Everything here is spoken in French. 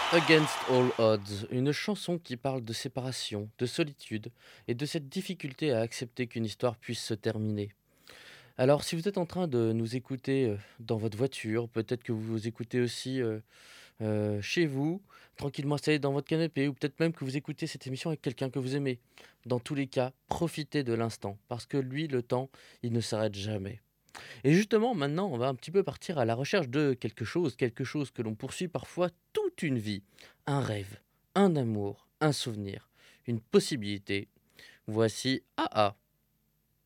Against All Odds, une chanson qui parle de séparation, de solitude et de cette difficulté à accepter qu'une histoire puisse se terminer. Alors, si vous êtes en train de nous écouter dans votre voiture, peut-être que vous vous écoutez aussi chez vous, tranquillement installé dans votre canapé, ou peut-être même que vous écoutez cette émission avec quelqu'un que vous aimez. Dans tous les cas, profitez de l'instant, parce que lui, le temps, il ne s'arrête jamais. Et justement, maintenant, on va un petit peu partir à la recherche de quelque chose que l'on poursuit parfois toute une vie. Un rêve, un amour, un souvenir, une possibilité. Voici AA.